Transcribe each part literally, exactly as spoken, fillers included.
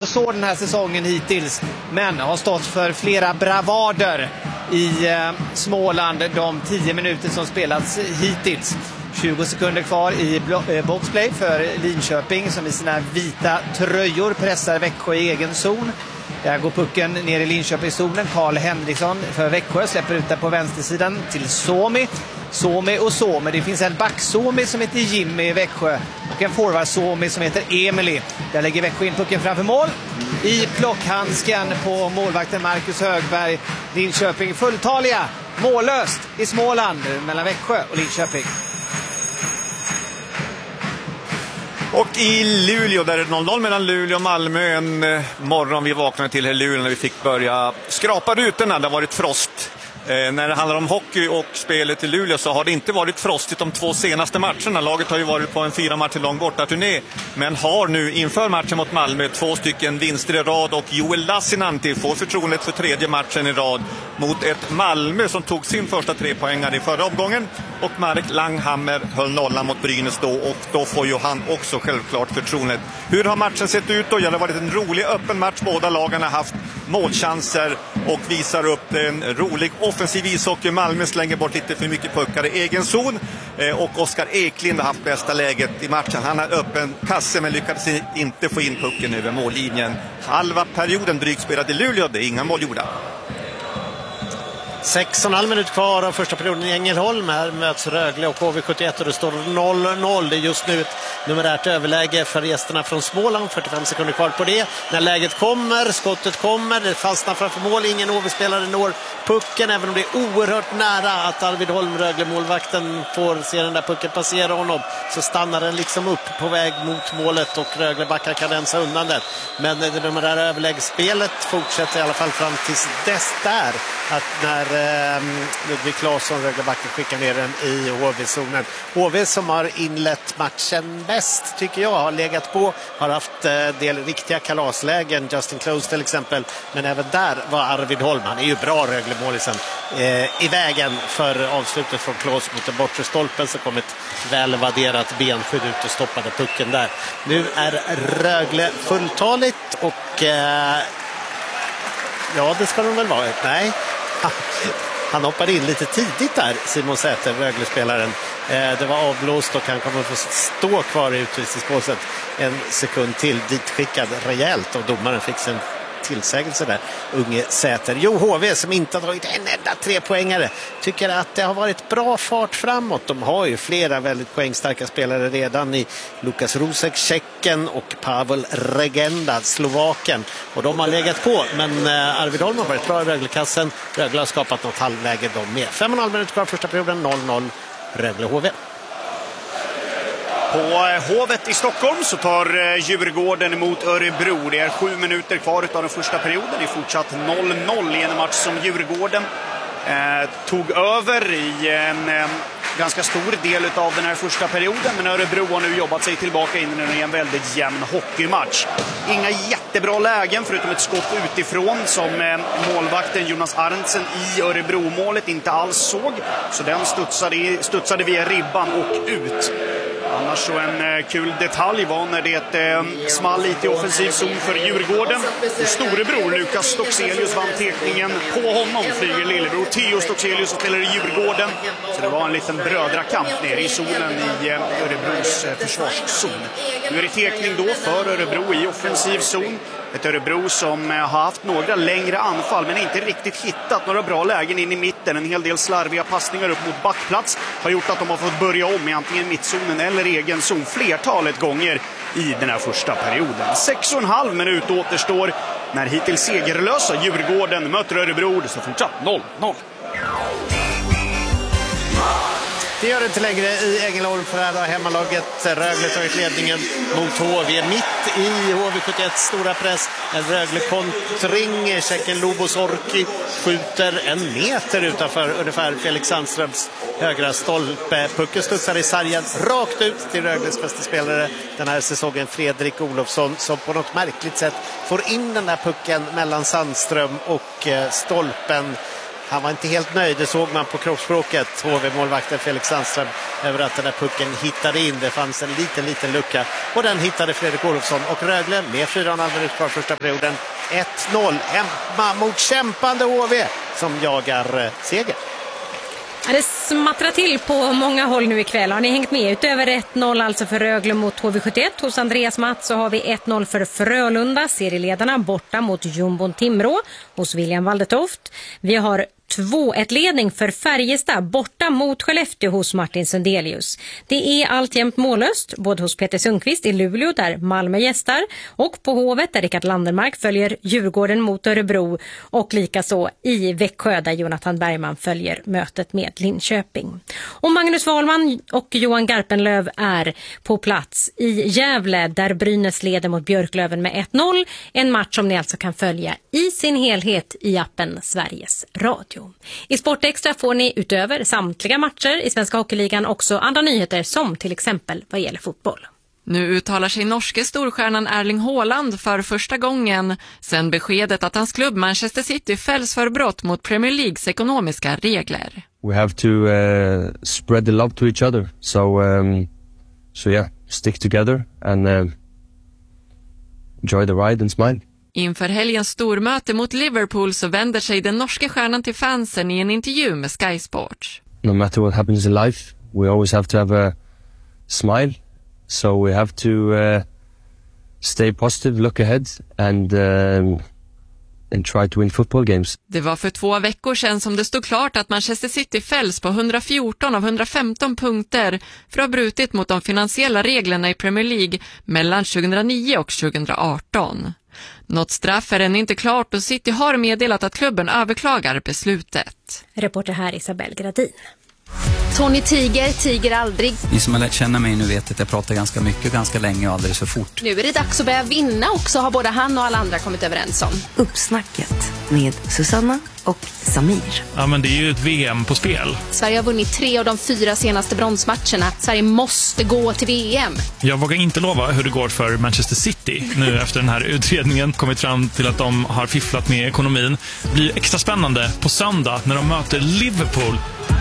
så den här säsongen hittills, men har stått för flera bravader i eh, Småland de tio minuter som spelats hittills. tjugo sekunder kvar i eh, boxplay för Linköping, som i sina vita tröjor pressar Växjö i egen zon. Där går pucken ner i Linköpingszonen. Karl Henriksson för Växjö släpper ut där på vänstersidan till Suomi. Suomi och Suomi. Det finns en back Suomi som heter Jimmy i Växjö och en forward Suomi som heter Emily. Där lägger Växjö in pucken framför mål. I plockhandsken på målvakten Marcus Högberg. Linköping fulltaliga. Mållöst i Småland mellan Växjö och Linköping. Och i Luleå, där är det noll noll mellan Luleå och Malmö. En eh, morgon vi vaknade till här i Luleå när vi fick börja skrapa rutorna. Det har varit frost. Eh, när det handlar om hockey och spelet i Luleå så har det inte varit frostigt de två senaste matcherna. Laget har ju varit på en fyra matcher lång bortaturné, men har nu inför matchen mot Malmö två stycken vinster i rad, och Joel Lassinantti får förtroendet för tredje matchen i rad mot ett Malmö som tog sin första tre poängar i förra omgången, och Marek Langhammer höll nollan mot Brynäs då, och då får ju han också självklart förtroendet. Hur har matchen sett ut då? Ja, det har varit en rolig öppen match. Båda lagarna har haft målchanser och visar upp en rolig offensiv ishockey. Malmö slänger bort lite för mycket puckar i egen zon, och Oskar Eklind har haft bästa läget i matchen. Han har öppen kasse men lyckades inte få in pucken över mållinjen. Halva perioden drygt spelad i Luleå, det är inga mål gjorda. sex och en halv minut kvar av första perioden i Ängelholm. Här möts Rögle och K V sjuttioett och det står noll noll. Det är just nu ett numerärt överläge för gästerna från Småland. fyrtiofem sekunder kvar på det. När läget kommer, skottet kommer, det fastnar framför mål. Ingen O V-spelare når pucken, även om det är oerhört nära att Arvid Holm, Rögle-målvakten, får se den där pucken passera honom. Så stannar den liksom upp på väg mot målet och Rögle-backar kan rensa undan det. Men det numerära överlägsspelet fortsätter i alla fall fram tills dess där. Att när Ludvig Claesson, Röglebacken, skickar ner den i H V-zonen. H V som har inlett matchen bäst, tycker jag, har legat på, har haft en del riktiga kalaslägen, Justin Close till exempel, men även där var Arvid Holm, han är ju bra Rögle-målisen, eh, i vägen för avslutet från Claes mot den bortre stolpen, så kom ett välvärderat benskydd ut och stoppade pucken där. Nu är Rögle fulltaligt och eh, ja, det ska de väl vara. Nej, han hoppade in lite tidigt där, Simon Säter, Rögle-spelaren. Det var avblåst och han kommer få stå kvar i utvisningsbåset en sekund till, ditskickad rejält, och domaren fick sin tillsägelse där, unge Säter. Jo, H V som inte har tagit en enda trepoängare tycker att det har varit bra fart framåt. De har ju flera väldigt poängstarka spelare redan i Lukas Rusek, Tjecken, och Pavel Regenda, Slovaken, och de har legat på, men Arvid Holm har varit bra i Rögle-kassen. Rögle har skapat något halvläge de med. Fem och en halv minut kvar första perioden, noll noll Rögle-H V. På Hovet i Stockholm så tar Djurgården emot Örebro. Det är sju minuter kvar av den första perioden. Det är fortsatt noll noll i en match som Djurgården eh, tog över i en eh, ganska stor del av den här första perioden. Men Örebro har nu jobbat sig tillbaka in i en väldigt jämn hockeymatch. Inga jättebra lägen förutom ett skott utifrån som eh, målvakten Jonas Arntzen i Örebro-målet inte alls såg. Så den studsade, studsade via ribban och ut. Annars så en eh, kul detalj var när det eh, small lite i offensiv zon för Djurgården. Och storebror Lukas Stockselius vann tekningen. På honom flyger lillebror Theo Stockselius och spelar i Djurgården. Så det var en liten brödrakamp nere i zonen i eh, Örebros eh, försvarszon. Nu är det tekning då för Örebro i offensiv zon. Ett Örebro som har haft några längre anfall men inte riktigt hittat några bra lägen in i mitten. En hel del slarviga passningar upp mot backplats har gjort att de har fått börja om i antingen mittzonen eller egen zon flertalet gånger i den här första perioden. Sex och en halv minut återstår när hittills segerlösa Djurgården möter Örebro. Det står fortsatt noll noll. Det gör det inte längre i Ängelholm, för här har hemmalaget Rögle tagit ledningen mot H V. Mitt i H V sjuttioett stora press. En Rögle-kontring. Tjecken Lobos Orki skjuter en meter utanför ungefär Felix Sandströms högra stolpe. Pucken studsar i sargen rakt ut till Rögles bästa spelare den här säsongen, Fredrik Olofsson, som på något märkligt sätt får in den där pucken mellan Sandström och stolpen. Han var inte helt nöjd, det såg man på kroppsspråket, H V-målvakten Felix Sandström, över att den där pucken hittade in. Det fanns en liten, liten lucka och den hittade Fredrik Olofsson och Rögle med fyra och en halv minut kvar första perioden. ett noll hemma mot kämpande H V som jagar eh, seger. Ja, det smattrar till på många håll nu ikväll. Har ni hängt med? Utöver ett noll alltså för Rögle mot H V sjuttioett hos Andreas Mats så har vi ett noll för Frölunda, serieledarna borta mot Jumbon Timrå hos William Waldetoft. Vi har två ett ledning för Färjestad borta mot Skellefteå hos Martin Sundelius. Det är alltjämt mållöst både hos Peter Sundqvist i Luleå där Malmö gästar och på Hovet där Rickard Landermark följer Djurgården mot Örebro och likaså i Växjö där Jonathan Bergman följer mötet med Linköping. Och Magnus Wahlman och Johan Garpenlöv är på plats i Gävle där Brynäs leder mot Björklöven med ett noll. En match som ni alltså kan följa i sin helhet i appen Sveriges Radio. I Sportextra får ni utöver samtliga matcher i Svenska Hockeyligan också andra nyheter som till exempel vad gäller fotboll. Nu uttalar sig norske storstjärnan Erling Haaland för första gången sedan beskedet att hans klubb Manchester City fälls för brott mot Premier Leagues ekonomiska regler. We have to uh, spread the love to each other. So, um, so yeah, stick together and uh, enjoy the ride and smile. Inför helgens stormöte mot Liverpool så vänder sig den norska stjärnan till fansen i en intervju med Sky Sports. No matter what happens in life, we always have to have a smile. So we have to uh, stay positive, look ahead and, uh, and try to win football games. Det var för två veckor sedan som det stod klart att Manchester City fälls på hundrafjorton av hundrafemton punkter för att ha brutit mot de finansiella reglerna i Premier League mellan tjugohundranio och tjugohundraarton. Något straff är än inte klart och City har meddelat att klubben överklagar beslutet. Reporter här Isabel Gradin. Tony Tiger, Tiger aldrig. Ni som har lärt känna mig nu vet att jag pratar ganska mycket, ganska länge och alldeles för fort. Nu är det dags att börja vinna också, har både han och alla andra kommit överens om. Uppsnacket med Susanna och Samir. Ja, men det är ju ett V M på spel. Sverige har vunnit tre av de fyra senaste bronsmatcherna. Sverige måste gå till V M. Jag vågar inte lova hur det går för Manchester City nu efter den här utredningen kommit fram till att de har fifflat med ekonomin. Det blir extra spännande på söndag när de möter Liverpool.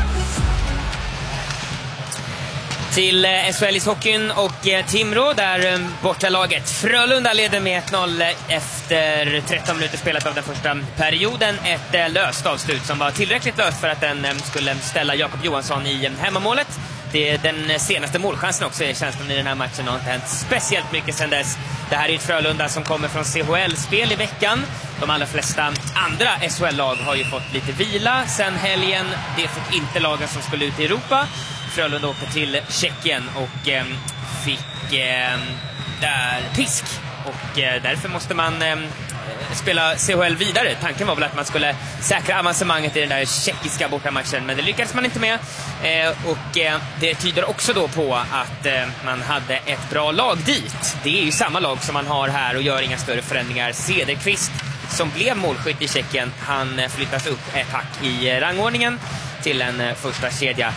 Till S H L-ishockeyn och Timrå där bortalaget Frölunda leder med ett noll efter tretton minuter spelat av den första perioden. Ett löst avslut som var tillräckligt löst för att den skulle ställa Jakob Johansson i hemmamålet. Det är den senaste målchansen också i känslan i den här matchen och har inte hänt speciellt mycket sedan dess. Det här är ett Frölunda som kommer från C H L-spel i veckan. De allra flesta andra S H L-lag har ju fått lite vila sen helgen. Det fick inte lagen som skulle ut i Europa. Frölunda åkte till Tjeckien och eh, fick eh, där pisk. Och eh, därför måste man eh, spela C H L vidare. Tanken var väl att man skulle säkra avancemanget i den där tjeckiska bortamatchen. Men det lyckades man inte med. Eh, och eh, det tyder också då på att eh, man hade ett bra lag dit. Det är ju samma lag som man har här och gör inga större förändringar. Cederqvist som blev målskytt i Tjeckien. Han flyttas upp ett hack i rangordningen till en eh, första kedja.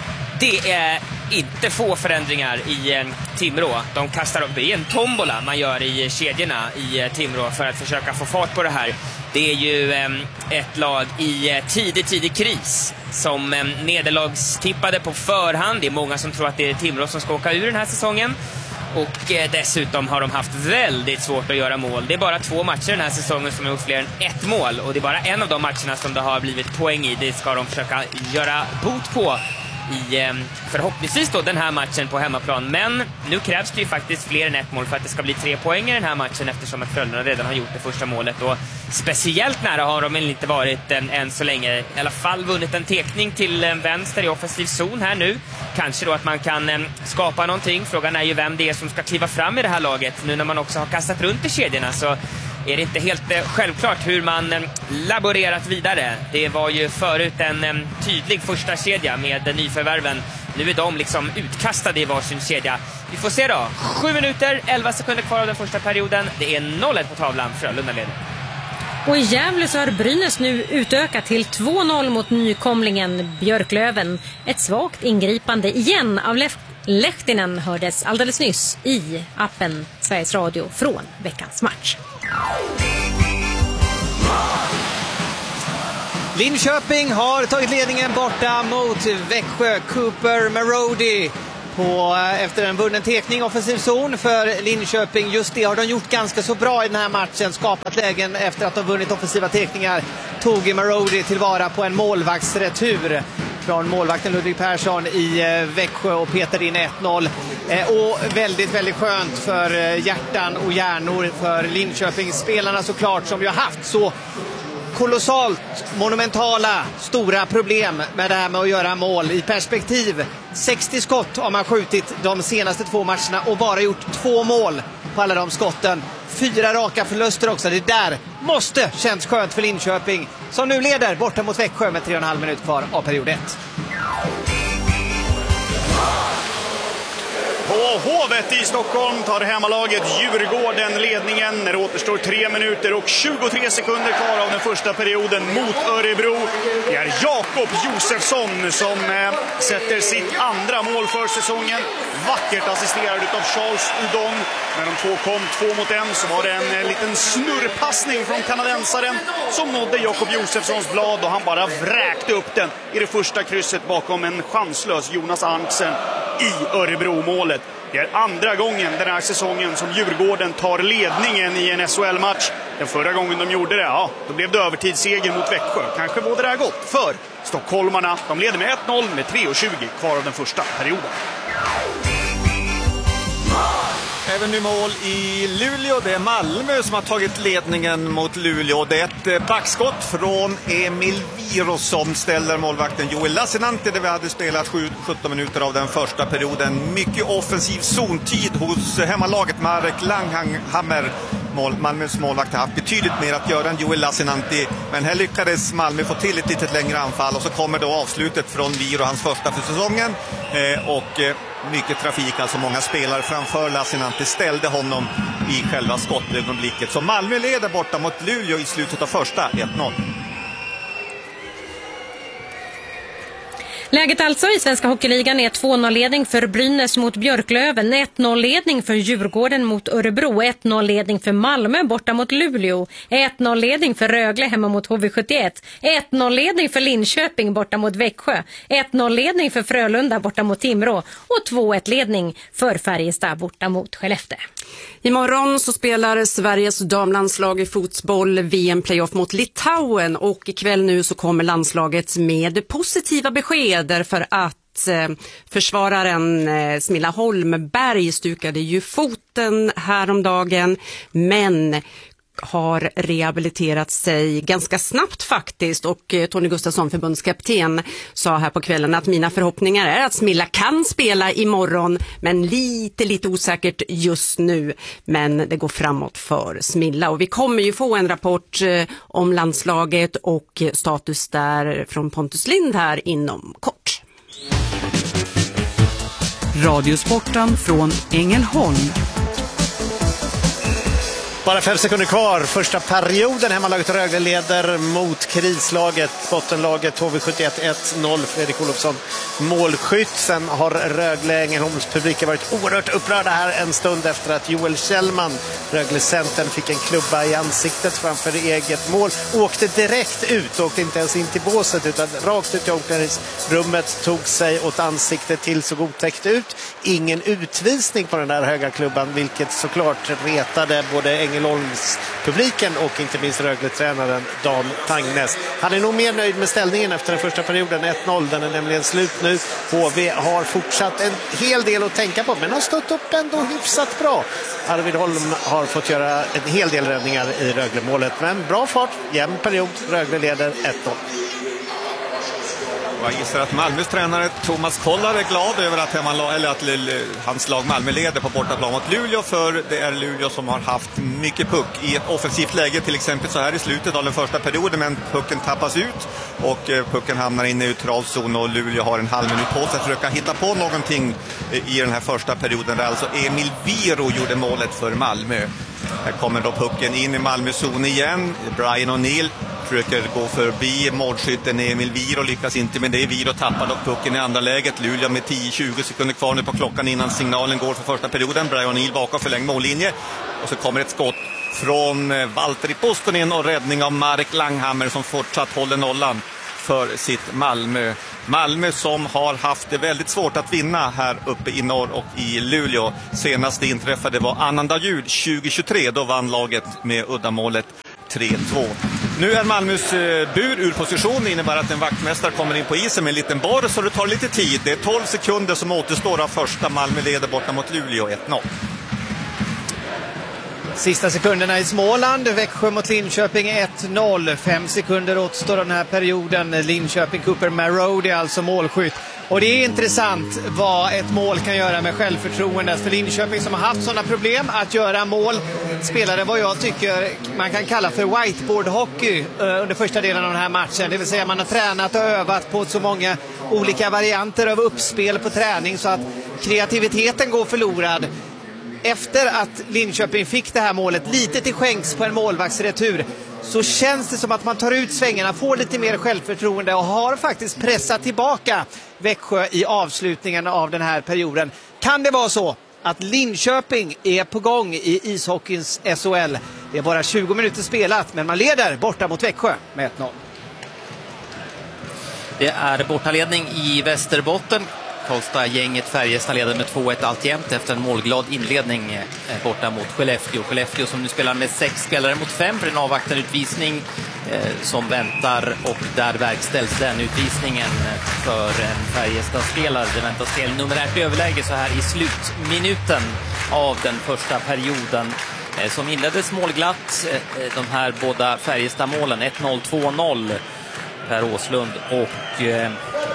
Det är inte få förändringar i eh, Timrå. De kastar upp i en tombola man gör i kedjorna i eh, Timrå för att försöka få fart på det här. Det är ju eh, ett lag i eh, tidig, tidig kris som eh, nederlagstippade på förhand. Det är många som tror att det är Timrå som ska åka ur den här säsongen. Och eh, dessutom har de haft väldigt svårt att göra mål. Det är bara två matcher den här säsongen som har gjort fler än ett mål. Och det är bara en av de matcherna som det har blivit poäng i. Det ska de försöka göra bot på i eh, förhoppningsvis då den här matchen på hemmaplan. Men nu krävs det ju faktiskt fler än ett mål för att det ska bli tre poäng i den här matchen eftersom att Frölunda redan har gjort det första målet. Och speciellt nära har de inte varit än, än så länge. I alla fall vunnit en tekning till eh, vänster i offensiv zon här nu. Kanske då att man kan eh, skapa någonting. Frågan är ju vem det är som ska kliva fram i det här laget. Nu när man också har kastat runt i kedjorna så är det inte helt eh, självklart hur man eh, laborerat vidare. Det var ju förut en eh, tydlig första kedja med eh, nyförvärven. Nu är de liksom utkastade i varsin kedja. Vi får se då. Sju minuter, elva sekunder kvar av den första perioden. Det är noll ett på tavlan. Frölunda leder. Och i Gävle så har Brynäs nu utökat till två noll mot nykomlingen Björklöven. Ett svagt ingripande igen av Lef- Lehtinen hördes alldeles nyss i appen Sveriges Radio från veckans match. Linköping har tagit ledningen borta mot Växjö. Cooper Marody på, efter en vunnen tekning, offensiv zon för Linköping. Just det har de gjort ganska så bra i den här matchen. Skapat lägen efter att de vunnit offensiva tekningar. Tog Marody tillvara på en målvaktsretur från målvakten Ludvig Persson i Växjö och petar in ett noll. Och väldigt, väldigt skönt för hjärtan och hjärnor för Linköpingsspelarna såklart, som ju har haft så kolossalt monumentala stora problem med det här med att göra mål. I perspektiv sextio skott har man skjutit de senaste två matcherna och bara gjort två mål på alla de skotten. Fyra raka förluster också. Det där måste känns skönt för Linköping, som nu leder borta mot Växjö med tre och en halv minut kvar av period ett. På Hovet i Stockholm tar hemmalaget Djurgården ledningen när det återstår tre minuter och tjugotre sekunder kvar av den första perioden mot Örebro. Det är Jakob Josefsson som eh, sätter sitt andra mål för säsongen. Vackert assisterad av Charles Udon. När de två kom två mot en så var det en eh, liten snurrpassning från kanadensaren som nådde Jakob Josefssons blad och han bara vräkte upp den i det första krysset bakom en chanslös Jonas Arntzen i Örebro-målet. Det är andra gången den här säsongen som Djurgården tar ledningen i en S H L-match. Den förra gången de gjorde det, ja, då blev det övertidsseger mot Växjö. Kanske var det där gott för stockholmarna. De leder med ett noll med tre och tjugo kvar av den första perioden. Även nu mål i Luleå. Det är Malmö som har tagit ledningen mot Luleå. Det är ett backskott från Emil Viro som ställer målvakten Joel Lassinantti där vi hade spelat sjutton minuter av den första perioden. Mycket offensiv zontid hos hemmalaget. Marek Langhammer, mål, Malmös målvakt, har haft betydligt mer att göra än Joel Lassinantti. Men här lyckades Malmö få till ett litet längre anfall och så kommer då avslutet från Viro, hans första för säsongen. Eh, och... Eh, mycket trafik, alltså många spelare framför Lassinantti ställde honom i själva skottögonblicket. Så Malmö leder borta mot Luleå i slutet av första ett noll. Läget alltså i Svenska Hockeyligan är två noll-ledning för Brynäs mot Björklöven, ett noll-ledning för Djurgården mot Örebro, ett noll-ledning för Malmö borta mot Luleå, ett noll-ledning för Rögle hemma mot H V sjuttioett, ett noll-ledning för Linköping borta mot Växjö, ett noll-ledning för Frölunda borta mot Timrå och två ett-ledning för Färjestad borta mot Skellefteå. Imorgon så spelar Sveriges damlandslag i fotboll V M-playoff mot Litauen och ikväll nu så kommer landslaget med positiva besked därför att eh, försvararen eh, Smilla Holmberg stukade ju foten häromdagen men har rehabiliterat sig ganska snabbt faktiskt och eh, Tony Gustafsson, förbundskapten, sa här på kvällen att mina förhoppningar är att Smilla kan spela imorgon men lite lite osäkert just nu, men det går framåt för Smilla och vi kommer ju få en rapport eh, om landslaget och eh, status där från Pontus Lind här inom kort. Radiosporten från Ängelholm. Bara fem sekunder kvar. Första perioden. Hemmalaget Rögle leder mot krislaget. Bottenlaget H V sjuttioett ett noll. Fredrik Olofsson målskytt. Sen har Rögle Ängelholms publik varit oerhört upprörda här en stund efter att Joel Kjellman, Rögle-centern, fick en klubba i ansiktet framför eget mål. Åkte direkt ut. Åkte inte ens in till båset utan rakt ut i omklädningsrummet. Tog sig åt ansiktet till så otäckt ut. Ingen utvisning på den där höga klubban, vilket såklart retade både Ängelholms publiken och inte minst Rögle-tränaren Dan Tangnes. Han är nog mer nöjd med ställningen efter den första perioden, ett noll. Den är nämligen slut nu. H V har fortsatt en hel del att tänka på, men har stått upp ändå hyfsat bra. Arvid Holm har fått göra en hel del räddningar i Rögle-målet, men bra fart, jämn period. Rögle leder ett noll. Jag gissar att Malmös tränare Thomas Kollar är glad över att, hemma, eller att hans lag Malmö leder på bortaplan mot Luleå, för det är Luleå som har haft mycket puck i ett offensivt läge, till exempel så här i slutet av den första perioden, men pucken tappas ut och pucken hamnar in i neutral zon och Luleå har en halv minut på sig att försöka hitta på någonting i den här första perioden där alltså Emil Viro gjorde målet för Malmö. Här kommer då pucken in i Malmös zon igen. Brian O'Neill försöker gå förbi målskytten Emil Viro, lyckas inte med det. Viro tappar dock pucken i andra läget. Luleå med tio tjugo sekunder kvar nu på klockan innan signalen går för första perioden. Brian O'Neill bakom förlängd mållinje. Och så kommer ett skott från Valtteri Pustonen och räddning av Marek Langhammer som fortsatt håller nollan för sitt Malmö. Malmö som har haft det väldigt svårt att vinna här uppe i norr och i Luleå. Senast det inträffade var annandag jul tjugo tjugotre. Då vann laget med uddamålet tre två. Nu är Malmös bur ur position. Det innebär att en vaktmästare kommer in på isen med en liten borr, så det tar lite tid. Det är tolv sekunder som återstår av första. Malmö leder borta mot Luleå ett noll. Sista sekunderna i Småland. Växjö mot Linköping ett noll. Fem sekunder återstår den här perioden. Linköping Cooper Marody alltså målskytt. Och det är intressant vad ett mål kan göra med självförtroendet för Linköping som har haft sådana problem att göra mål. Spelade vad jag tycker man kan kalla för whiteboard-hockey under första delen av den här matchen. Det vill säga man har tränat och övat på så många olika varianter av uppspel på träning så att kreativiteten går förlorad. Efter att Linköping fick det här målet lite till skänks på en målvaktsretur så känns det som att man tar ut svängarna, får lite mer självförtroende och har faktiskt pressat tillbaka Växjö i avslutningen av den här perioden. Kan det vara så att Linköping är på gång i ishockeyns S H L? Det är bara tjugo minuter spelat, men man leder borta mot Växjö med ett noll. Det är bortaledning i Västerbotten. Karlstad-gänget Färjestad leder med två ett alltjämt efter en målglad inledning borta mot Skellefteå. Skellefteå som nu spelar med sex spelare mot fem för en avvaktande utvisning eh, som väntar, och där verkställs den utvisningen för en Färjestad-spelare. Det väntas spel numerärt överläge så här i slutminuten av den första perioden eh, som inleddes målglatt. Eh, de här båda Färjestad-målen ett noll, två noll. Per Åslund och... Eh,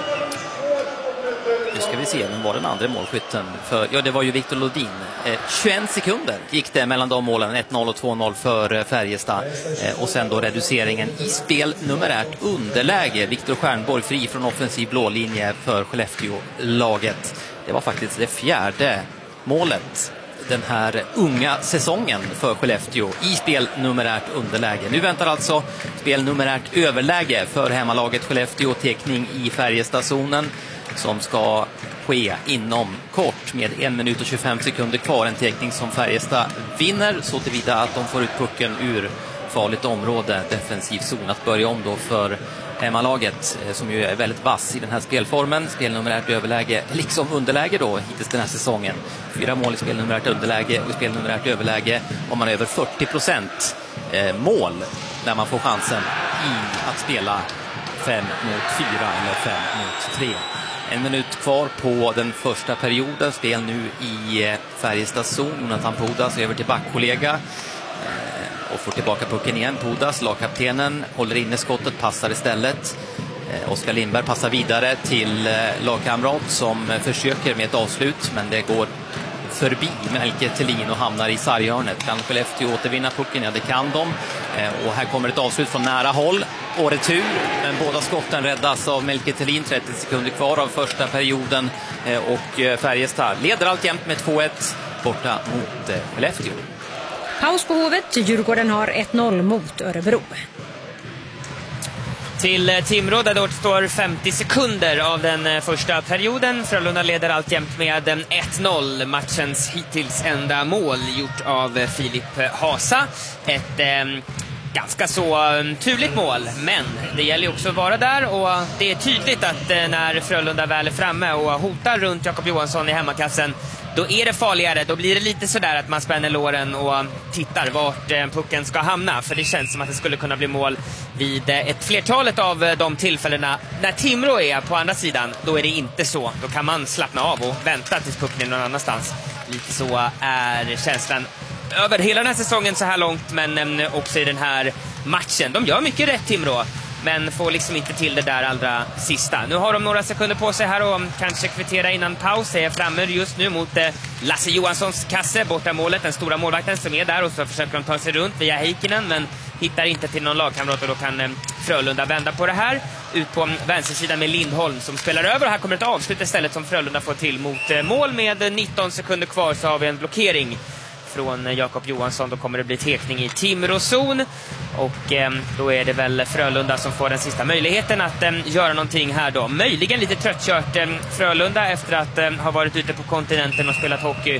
Nu ska vi se, vem var den andra målskytten? För, ja, det var ju Victor Lodin. Eh, tjugoen sekunder gick det mellan de målen, ett noll och två noll för eh, Färjestad. Eh, och sen då reduceringen i spel numerärt underläge. Victor Stjernborg fri från offensiv blålinje för Skellefteå-laget. Det var faktiskt det fjärde målet den här unga säsongen för Skellefteå i spel numerärt underläge. Nu väntar alltså spel numerärt överläge för hemmalaget Skellefteå, tekning i Färjestadzonen som ska ske inom kort med en minut och tjugofem sekunder kvar. En tekning som Färjestad vinner så tillvida att de får ut pucken ur farligt område, defensiv zon, att börja om då för hemmalaget som ju är väldigt vass i den här spelformen. Spelnumerärt överläge, liksom underläge då hittills den här säsongen. Fyra mål i spelnumerärt underläge och i spelnumerärt överläge om man över fyrtio procent mål när man får chansen i att spela fem mot fyra eller fem mot tre. En minut kvar på den första perioden. Spel nu i Färjestads zon. Jonathan Pudas över till backkollega och får tillbaka pucken igen. Pudas, lagkaptenen, håller inne skottet, passar istället. Oskar Lindberg passar vidare till lagkamrat som försöker med ett avslut, men det går förbi Melke Thelin och hamnar i sarghörnet. Kan Skellefteå återvinna pucken? Ja, det kan de. Och här kommer ett avslut från nära håll och retur. Men båda skotten räddas av Melke Thelin. trettio sekunder kvar av första perioden. Och Färjestad leder alltjämt med två ett borta mot Skellefteå. Paus på Hovet. Djurgården har ett noll mot Örebro. Till Timrå där det återstår femtio sekunder av den första perioden. Frölunda leder alltjämt med ett noll. Matchens hittills enda mål gjort av Filip Hasa. Ett eh, ganska så turligt mål, men det gäller ju också att vara där, och det är tydligt att eh, när Frölunda väl är framme och hotar runt Jakob Johansson i hemmakassen, då är det farligare. Då blir det lite sådär att man spänner låren och tittar vart pucken ska hamna. För det känns som att det skulle kunna bli mål vid ett flertalet av de tillfällena. När Timrå är på andra sidan, då är det inte så. Då kan man slappna av och vänta tills pucken är någon annanstans. Lite så är känslan över hela den här säsongen så här långt, men också i den här matchen. De gör mycket rätt, Timrå, men får liksom inte till det där allra sista. Nu har de några sekunder på sig här och kanske kvittera innan paus. Är framme just nu mot eh, Lasse Johanssons kasse, borta målet. Den stora målvakten som är där, och så försöker de ta sig runt via Heikkinen, men hittar inte till någon lagkamrat, och då kan eh, Frölunda vända på det här. Ut på vänstersidan med Lindholm som spelar över, och här kommer ett avslut istället som Frölunda får till mot eh, mål. Med nitton sekunder kvar så har vi en blockering från Jakob Johansson. Då kommer det bli tekning i Timrå-zon, och eh, då är det väl Frölunda som får den sista möjligheten att eh, göra någonting här då. Möjligen lite tröttkört eh, Frölunda efter att eh, ha varit ute på kontinenten och spelat hockey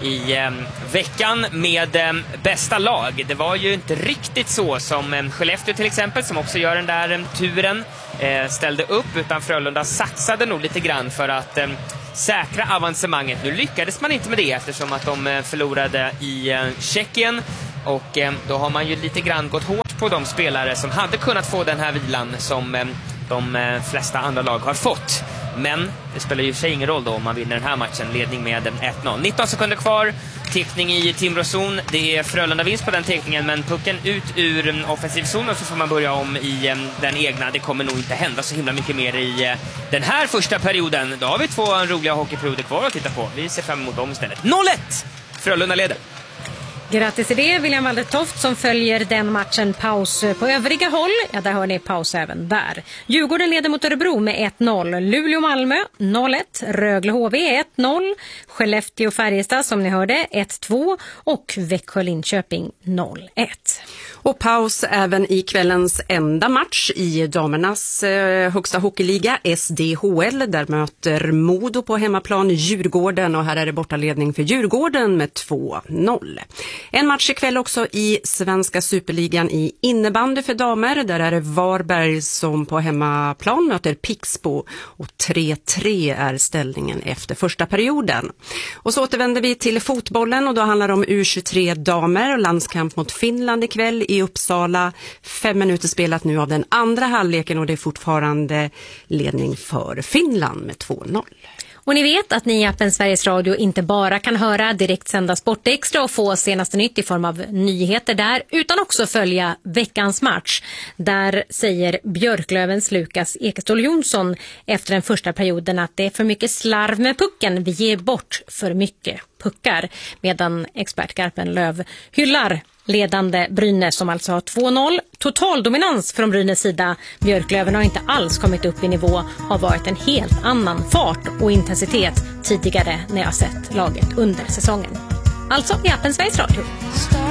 i eh, veckan med eh, bästa lag. Det var ju inte riktigt så som eh, Skellefteå till exempel, som också gör den där eh, turen, eh, ställde upp, utan Frölunda satsade nog lite grann för att eh, säkra avancemanget. Nu lyckades man inte med det eftersom att de eh, förlorade i eh, Tjeckien, och eh, då har man ju lite grann gått hårt på de spelare som hade kunnat få den här vilan som eh, de eh, flesta andra lag har fått. Men det spelar ju sig ingen roll då om man vinner den här matchen. Ledning med ett noll. nitton sekunder kvar. Teckning i Timråzon. Det är Frölunda vinst på den teckningen, men pucken ut ur offensiv zon, och så får man börja om i den egna. Det kommer nog inte hända så himla mycket mer i den här första perioden. Då har vi två roliga hockeyperioder kvar att titta på. Vi ser fram emot dem istället. noll ett! Frölunda leder. Grattis till det, William Waldertoft, som följer den matchen. Paus på övriga håll. Ja, där hör ni paus även där. Djurgården leder mot Örebro med ett noll. Luleå-Malmö noll ett. Rögle-H V ett noll. Skellefteå-Färjestad, som ni hörde, ett två. Och Växjö-Linköping noll ett. Och paus även i kvällens enda match i damernas eh, högsta hockeyliga, S D H L. Där möter Modo på hemmaplan Djurgården, och här är det bortaledning för Djurgården med två noll. En match ikväll också i svenska superligan i innebandy för damer. Där är det Varberg som på hemmaplan möter Pixbo, och tre tre är ställningen efter första perioden. Och så återvänder vi till fotbollen, och då handlar det om U tjugotre damer och landskamp mot Finland ikväll i Uppsala. Fem minuter spelat nu av den andra halvleken, och det är fortfarande ledning för Finland med två noll. Och ni vet att ni i appen Sveriges Radio inte bara kan höra direktsända Sportextra och få senaste nytt i form av nyheter där, utan också följa veckans match. Där säger Björklövens Lukas Ekestål Jonsson efter den första perioden att det är för mycket slarv med pucken. Vi ger bort för mycket puckar, medan expert Garpen Löv hyllar ledande Brynäs, som alltså har två noll. Total dominans från Brynäs sida. Björklöven har inte alls kommit upp i nivå. Har varit en helt annan fart och intensitet tidigare när jag sett laget under säsongen. Alltså i appen Sveriges Radio.